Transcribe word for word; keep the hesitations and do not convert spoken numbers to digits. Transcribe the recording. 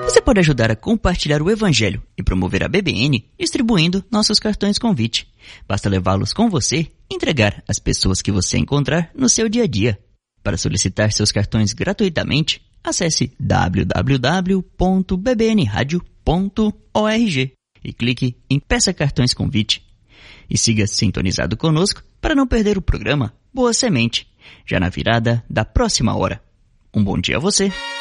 Você pode ajudar a compartilhar o Evangelho e promover a B B N distribuindo nossos cartões convite. Basta levá-los com você e entregar às pessoas que você encontrar no seu dia a dia. Para solicitar seus cartões gratuitamente, acesse w w w ponto b b n radio ponto org e clique em Peça Cartões Convite. E siga sintonizado conosco para não perder o programa Boa Semente, já na virada da próxima hora. Um bom dia a você!